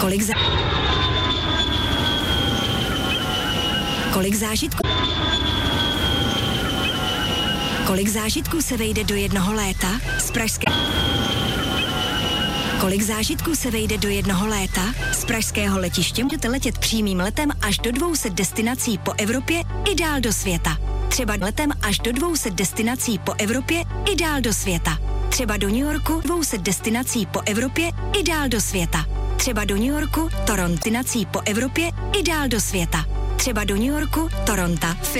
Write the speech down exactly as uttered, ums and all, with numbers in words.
Kolik za... Kolik zážitků... Kolik zážitků se vejde do jednoho léta z pražské... Kolik zážitků se vejde do jednoho léta z pražského letiště? Můžete letět přímým letem až do dvou set destinací po Evropě i dál do světa. Třeba letem až do dvou set destinací po Evropě i dál do světa. Třeba do New Yorku dvou set destinací po Evropě i dál do světa. Třeba do New Yorku, Toronto destinací po Evropě i dál do světa. Třeba do New Yorku, Toronto,